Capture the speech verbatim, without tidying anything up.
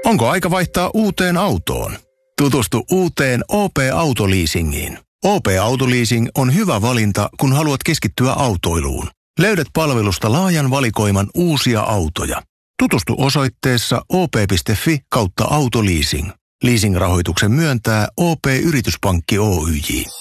Onko aika vaihtaa uuteen autoon? Tutustu uuteen O P-autoleasingiin. O P-autoleasing on hyvä valinta, kun haluat keskittyä autoiluun. Löydät palvelusta laajan valikoiman uusia autoja. Tutustu osoitteessa op piste fi kautta autoleasing. Leasing-rahoituksen myöntää O P-yrityspankki Oyj.